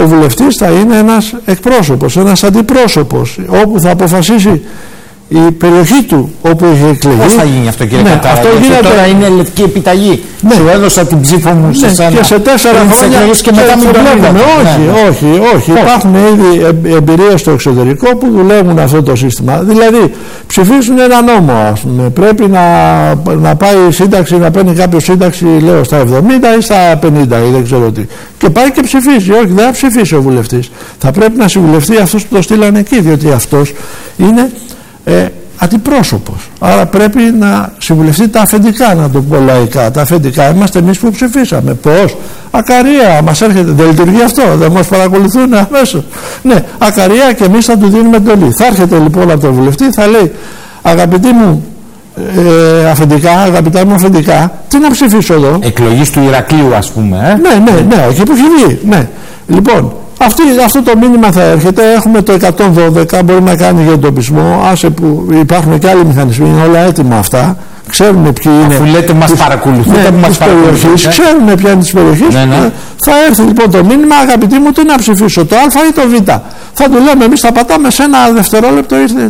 ο βουλευτής θα είναι ένας εκπρόσωπος, ένας αντιπρόσωπος, όπου θα αποφασίσει η περιοχή του όπου έχει εκλεγεί. Πώς θα γίνει αυτό, κύριε Κατάρα? Αυτό γίνεται... τώρα είναι λευκή επιταγή. Ναι. Σου έδωσα την ψήφο μου σε σένα. Και σε 4 χρόνια και μετά μην το βλέπουμε. Όχι. Υπάρχουν ήδη εμπειρίες στο εξωτερικό που δουλεύουν αυτό το σύστημα. Δηλαδή ψηφίσουν ένα νόμο, ας πούμε. Πρέπει να πάει η σύνταξη, να παίρνει κάποιο σύνταξη, λέω, στα 70 ή στα 50 ή δεν ξέρω τι. Και πάει και ψηφίζει. Όχι, δεν θα ψηφίσει ο βουλευτής. Θα πρέπει να συμβουλευτεί αυτούς που το στείλανε εκεί, διότι αυτός είναι αντιπρόσωπος. Άρα πρέπει να συμβουλευτεί τα αφεντικά, να το πω λαϊκά. Τα αφεντικά είμαστε εμείς που ψηφίσαμε. Πώς? Ακαρία, μας έρχεται. Δεν λειτουργεί αυτό, δεν μας παρακολουθούν αμέσως. Ναι, ακαρία, και εμείς θα του δίνουμε εντολή. Θα έρχεται λοιπόν από τον βουλευτή, θα λέει, αγαπητοί μου αφεντικά, αγαπητά μου αφεντικά, τι να ψηφίσω εδώ? Εκλογής του Ηρακλείου, ας πούμε. Ναι, όχι που έχει βγει. Ναι. Λοιπόν, αυτό το μήνυμα θα έρχεται. Έχουμε το 112, μπορεί να κάνει για εντοπισμό. Άσε που υπάρχουν και άλλοι μηχανισμοί, είναι όλα έτοιμα αυτά. Ξέρουμε ποιοι είναι. Αφού λέτε μας παρακολουθείτε, μας παρακολουθείτε. Ξέρουμε ποια είναι τη περιοχή. Ναι. Θα έρθει λοιπόν το μήνυμα, αγαπητοί μου, τι να ψηφίσω, το Α ή το Β? Θα του λέμε εμείς, θα πατάμε σε ένα δευτερόλεπτο, ήρθε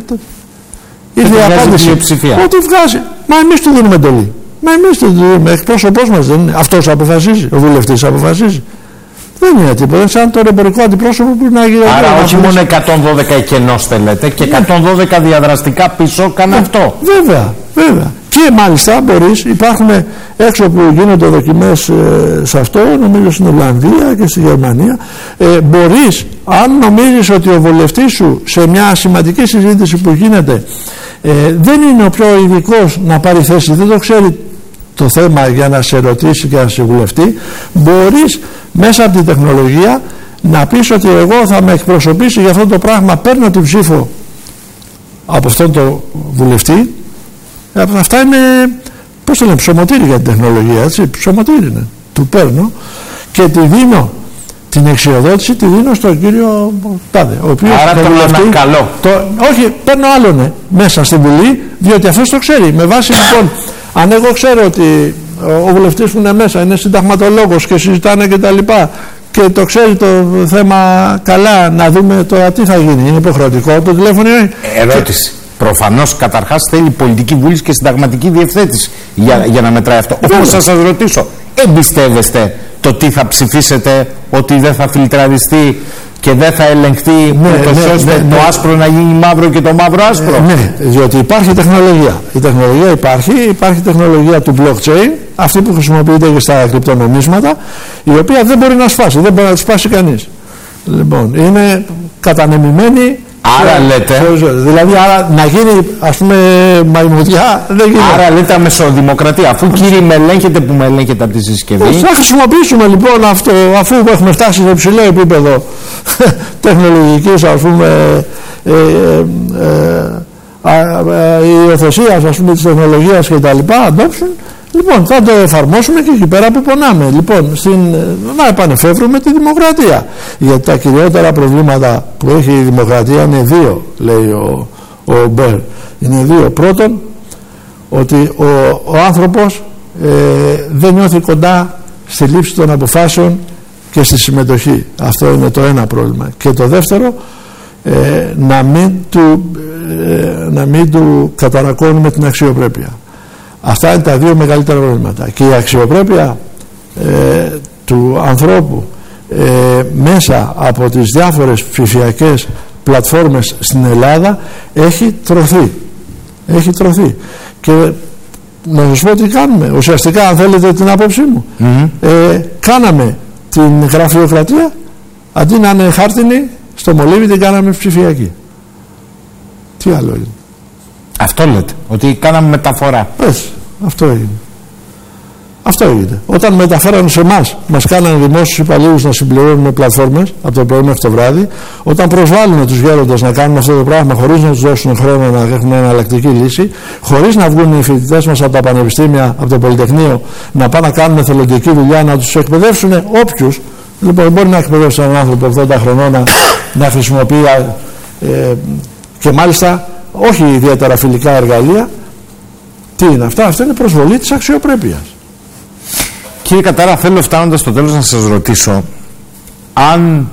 η απάντηση. Ό,τι βγάζει. Μα εμείς του δίνουμε εντολή. Μα εμείς του δίνουμε. Εκπρόσωπός μας δεν είναι? Αυτός αποφασίζει, ο βουλευτής αποφασίζει. Δεν είναι τίποτα, είναι σαν το εμπορικό αντιπρόσωπο που να γίνει. Άρα όχι μόνο 112 εκενός θέλετε, και 112 διαδραστικά πίσω κάνει αυτό. Βέβαια. Και μάλιστα μπορείς, υπάρχουν έξω που γίνονται δοκιμές σε αυτό, νομίζω στην Ολλανδία και στη Γερμανία, μπορείς, αν νομίζεις ότι ο βουλευτής σου σε μια σημαντική συζήτηση που γίνεται δεν είναι ο πιο ειδικός να πάρει θέση, δεν το ξέρει το θέμα για να σε ρωτήσει και να σε βουλευτεί, μπορείς μέσα από την τεχνολογία να πεις ότι εγώ θα με εκπροσωπήσει για αυτό το πράγμα, παίρνω την ψήφο από αυτόν τον βουλευτή. Αυτά είναι, πώς το λένε, ψωμοτήρι για την τεχνολογία, έτσι, ψωμοτήρι είναι. Του παίρνω και τη δίνω, την εξιοδότηση τη δίνω στον κύριο Τάδε, ο οποίος άρα το ανακαλώ. Όχι, παίρνω άλλον μέσα στην Βουλή, διότι αυτός το ξέρει. Με βάση λοιπόν, αν εγώ ξέρω ότι ο βουλευτής που είναι μέσα είναι συνταγματολόγος και συζητάνε και τα λοιπά και το ξέρει το θέμα καλά, να δούμε τώρα τι θα γίνει, είναι υποχρεωτικό το τηλέφωνο? Ερώτηση. Προφανώς καταρχάς θέλει πολιτική βούληση και συνταγματική διευθέτηση για να μετράει αυτό. Όμως θα σας ρωτήσω, εμπιστεύεστε το τι θα ψηφίσετε, ότι δεν θα φιλτραριστεί και δεν θα ελεγχθεί, ώστε το άσπρο να γίνει μαύρο και το μαύρο άσπρο? Ναι, διότι υπάρχει τεχνολογία. Η τεχνολογία υπάρχει τεχνολογία του blockchain, αυτή που χρησιμοποιείται και στα κρυπτονομίσματα, η οποία δεν μπορεί να σπάσει, δεν μπορεί να τη σπάσει κανείς. Λοιπόν, είναι κατανεμημένη. Άρα λέτε. Δηλαδή, άρα να γίνει, ας πούμε, μαϊμουδιά, δεν γίνεται. Άρα λέτε αμεσοδημοκρατία. Αφού κύριοι με ελέγχετε που με ελέγχετε από τη συσκευή. Θα χρησιμοποιήσουμε λοιπόν αυτό, αφού έχουμε φτάσει σε υψηλό επίπεδο τεχνολογικής, ας πούμε, υιοθεσίας, ας πούμε, της τεχνολογίας και τα λοιπά, adoption. Λοιπόν, θα το εφαρμόσουμε και εκεί πέρα που πονάμε. Λοιπόν, να επανεφεύρουμε τη δημοκρατία. Γιατί τα κυριότερα προβλήματα που έχει η δημοκρατία είναι δύο, λέει ο Μπέρ. Είναι δύο. Πρώτον, ότι ο άνθρωπος δεν νιώθει κοντά στη λήψη των αποφάσεων και στη συμμετοχή. Αυτό είναι το ένα πρόβλημα. Και το δεύτερο, να μην του καταρακώνουμε την αξιοπρέπεια. Αυτά είναι τα δύο μεγαλύτερα προβλήματα. Και η αξιοπρέπεια του ανθρώπου μέσα από τις διάφορες ψηφιακές πλατφόρμες στην Ελλάδα έχει τρωθεί. Και να σας πω τι κάνουμε. Ουσιαστικά, αν θέλετε την άποψή μου, κάναμε την γραφειοκρατία, αντί να είναι χάρτινη, στο μολύβι την κάναμε ψηφιακή. Τι άλλο είναι? Αυτό λέτε, ότι κάναμε μεταφορά. Αυτό έγινε. Όταν μεταφέραν σε εμάς, μας κάνανε δημόσιους υπαλλήλους να συμπληρώνουμε πλατφόρμες από το πρωί μέχρι το βράδυ. Όταν προσβάλλουν τους γέροντες να κάνουν αυτό το πράγμα χωρίς να τους δώσουν χρόνο να έχουν εναλλακτική λύση, χωρίς να βγουν οι φοιτητές μας από τα πανεπιστήμια, από το Πολυτεχνείο, να πάνε να κάνουν εθελοντική δουλειά, να τους εκπαιδεύσουν όποιους. Λοιπόν, μπορεί να εκπαιδεύσουν έναν άνθρωπο 80 χρονών να χρησιμοποιεί και μάλιστα όχι ιδιαίτερα φιλικά εργαλεία. Τι είναι αυτά? Αυτά είναι προσβολή της αξιοπρέπειας. Κύριε Κατάρα, θέλω φτάνοντας στο τέλος να σας ρωτήσω αν